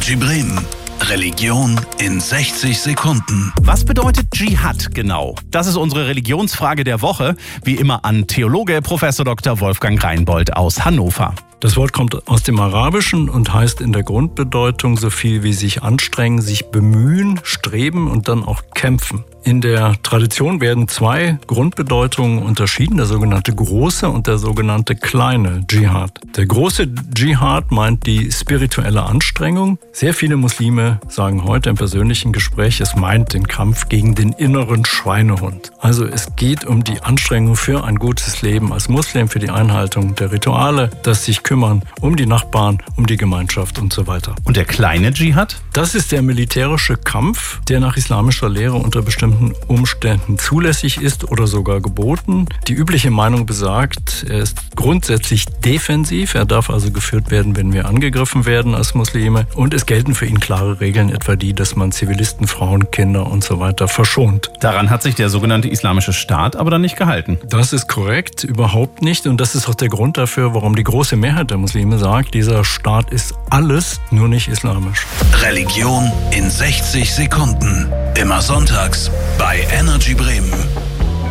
Energy Bremen. Religion in 60 Sekunden. Was bedeutet Dschihad genau? Das ist unsere Religionsfrage der Woche. Wie immer an Theologe Prof. Dr. Wolfgang Reinbold aus Hannover. Das Wort kommt aus dem Arabischen und heißt in der Grundbedeutung so viel wie sich anstrengen, sich bemühen, streben und dann auch kämpfen. In der Tradition werden zwei Grundbedeutungen unterschieden, der sogenannte große und der sogenannte kleine Dschihad. Der große Dschihad meint die spirituelle Anstrengung. Sehr viele Muslime sagen heute im persönlichen Gespräch, es meint den Kampf gegen den inneren Schweinehund. Also es geht um die Anstrengung für ein gutes Leben als Muslim, für die Einhaltung der Rituale, das sich kümmern um die Nachbarn, um die Gemeinschaft und so weiter. Und der kleine Dschihad? Das ist der militärische Kampf, der nach islamischer Lehre unter bestimmten Umständen zulässig ist oder sogar geboten. Die übliche Meinung besagt, er ist grundsätzlich defensiv. Er darf also geführt werden, wenn wir angegriffen werden als Muslime. Und es gelten für ihn klare Regeln, etwa die, dass man Zivilisten, Frauen, Kinder und so weiter verschont. Daran hat sich der sogenannte Islamische Staat aber dann nicht gehalten. Das ist korrekt, überhaupt nicht. Und das ist auch der Grund dafür, warum die große Mehrheit der Muslime sagt, dieser Staat ist alles, nur nicht islamisch. Religion in 60 Sekunden. Immer sonntags bei Energy Bremen.